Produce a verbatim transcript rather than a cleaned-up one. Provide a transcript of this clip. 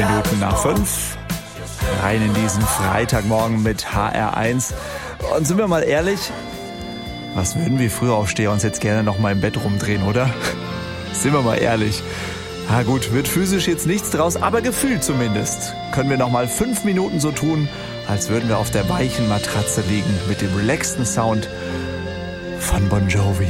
Minuten nach fünf. Rein in diesen Freitagmorgen mit H R eins. Und sind wir mal ehrlich, was würden wir Frühaufsteher uns jetzt gerne noch mal im Bett rumdrehen, oder? Sind wir mal ehrlich. Na gut, wird physisch jetzt nichts draus, aber gefühlt zumindest können wir noch mal fünf Minuten so tun, als würden wir auf der weichen Matratze liegen mit dem relaxten Sound von Bon Jovi.